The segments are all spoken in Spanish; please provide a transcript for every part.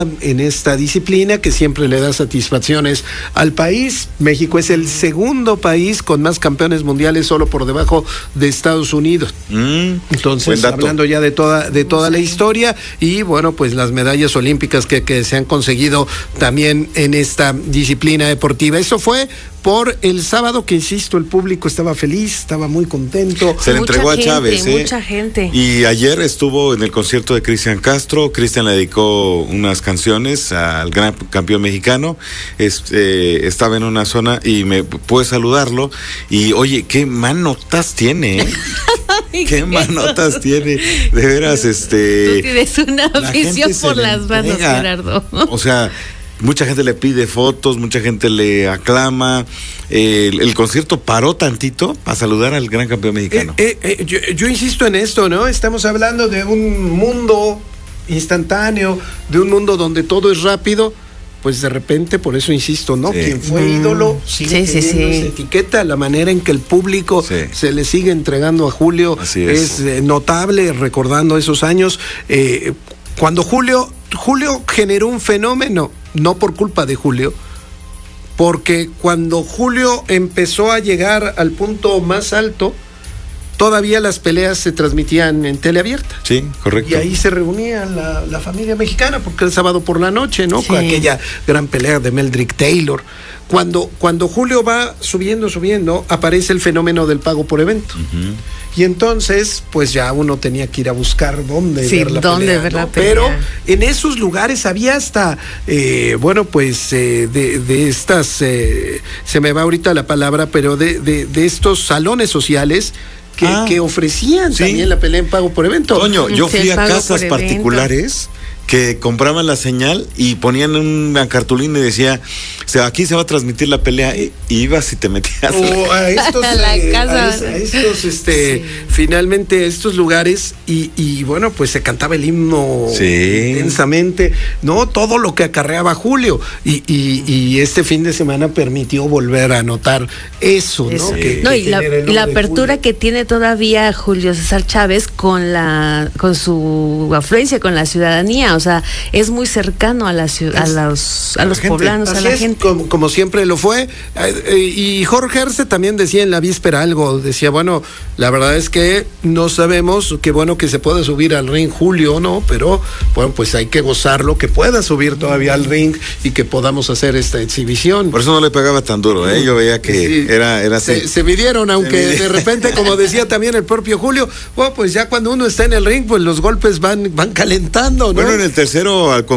en esta disciplina que siempre le da satisfacciones al país. México es el segundo país con más campeones mundiales, solo por debajo de Estados Unidos. Entonces, hablando ya de toda la historia, y bueno, pues las medallas olímpicas que se han conseguido también en esta disciplina deportiva. Eso fue por el sábado, que insisto, el público estaba feliz, estaba muy contento. Se le entregó a Chávez. Mucha gente. Y ayer estuvo en el concierto de Cristian Castro. Cristian le dedicó unas canciones al gran campeón mexicano. Estaba en una zona y me pude saludarlo. Y oye, qué manotas tiene, qué manotas tiene. De veras, Tú tienes una afición por las manos, Gerardo. O sea, mucha gente le pide fotos, mucha gente le aclama. El concierto paró tantito para saludar al gran campeón mexicano. Yo insisto en esto, ¿no? Estamos hablando de un mundo instantáneo, de un mundo donde todo es rápido. Pues de repente, por eso insisto, ¿no? Quien fue ídolo sigue teniendo esa etiqueta. La manera en que el público se le sigue entregando a Julio es notable, recordando esos años. Cuando Julio generó un fenómeno, no por culpa de Julio, porque cuando Julio empezó a llegar al punto más alto, todavía las peleas se transmitían en teleabierta. Sí, correcto. Y ahí se reunía la familia mexicana, porque el sábado por la noche, ¿no? Sí. Con aquella gran pelea de Meldrick Taylor. Cuando Julio va subiendo, aparece el fenómeno del pago por evento. Y entonces, pues ya uno tenía que ir a buscar dónde ver la pelea, ¿no? Pero en esos lugares había hasta, de estas, se me va ahorita la palabra, pero de estos salones sociales que ofrecían también la pelea en pago por evento. Toño, yo fui a casas particulares que compraban la señal y ponían una cartulina y decía, aquí se va a transmitir la pelea, y ibas y te metías a estos finalmente estos lugares y bueno, pues se cantaba el himno intensamente, ¿no? Todo lo que acarreaba Julio y este fin de semana permitió volver a notar eso, ¿no? Y la apertura que tiene todavía Julio César Chávez con su afluencia con la ciudadanía. O sea, es muy cercano a los poblanos, a la gente. Como siempre lo fue. Y Jorge Arce también decía en la víspera algo. Decía, bueno, la verdad es que no sabemos, qué bueno que se pueda subir al ring Julio, ¿no? Pero, bueno, pues hay que gozarlo, que pueda subir todavía al ring y que podamos hacer esta exhibición. Por eso no le pegaba tan duro, ¿eh? Yo veía que era así. Se midieron, aunque de repente, como decía también el propio Julio, bueno, pues ya cuando uno está en el ring, pues los golpes van calentando, ¿no? Bueno, en el tercero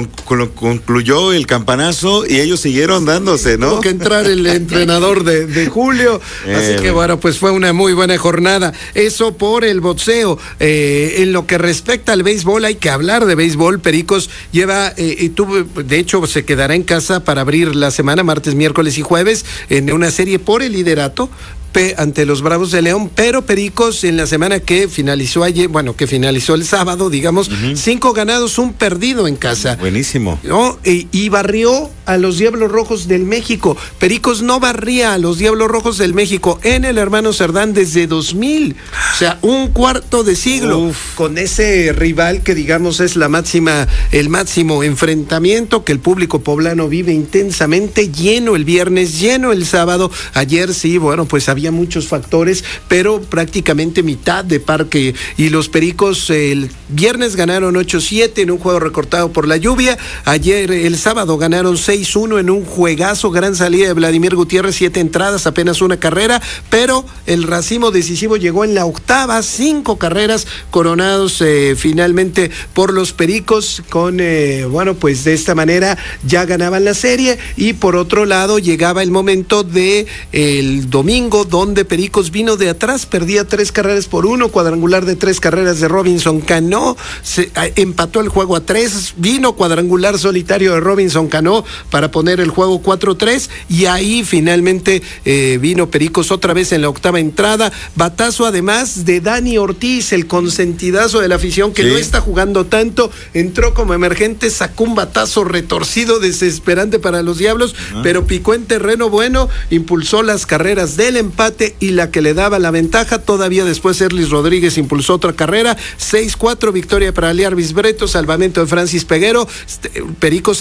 concluyó el campanazo y ellos siguieron dándose, ¿no? Tuvo que entrar el entrenador de Julio, así que bueno, pues fue una muy buena jornada. Eso por el boxeo. En lo que respecta al béisbol, hay que hablar de béisbol. Pericos lleva, de hecho se quedará en casa para abrir la semana, martes, miércoles y jueves, en una serie por el liderato ante los Bravos de León, pero Pericos en la semana que finalizó el sábado, digamos, 5 ganados, 1 perdido en casa. Buenísimo. ¿No? Y barrió a los Diablos Rojos del México. Pericos no barría a los Diablos Rojos del México en el Hermano Cerdán desde 2000, o sea, un cuarto de siglo. Con ese rival que digamos es el máximo enfrentamiento que el público poblano vive intensamente, lleno el viernes, lleno el sábado. Ayer sí, bueno, pues había muchos factores, pero prácticamente mitad de parque, y los Pericos el viernes ganaron 8-7 en un juego recortado por la lluvia. Ayer, el sábado, ganaron 6-1 en un juegazo, gran salida de Vladimir Gutiérrez, 7 entradas, apenas 1 carrera, pero el racimo decisivo llegó en la octava, 5 carreras coronados finalmente por los Pericos con, pues de esta manera ya ganaban la serie. Y por otro lado llegaba el momento de el domingo, donde Pericos vino de atrás, perdía 3-1, cuadrangular de 3 carreras de Robinson Cano, empató el juego a 3, vino cuadrangular solitario de Robinson Cano para poner el juego 4-3, y ahí finalmente vino Pericos otra vez en la octava entrada, batazo además de Dani Ortiz, el consentidazo de la afición que no está jugando tanto, entró como emergente, sacó un batazo retorcido, desesperante para los Diablos, pero picó en terreno bueno, impulsó las carreras del empate y la que le daba la ventaja. Todavía después Erlis Rodríguez impulsó otra carrera, 6-4, victoria para Liarvis Breto, salvamento de Francis Peguero. Pericos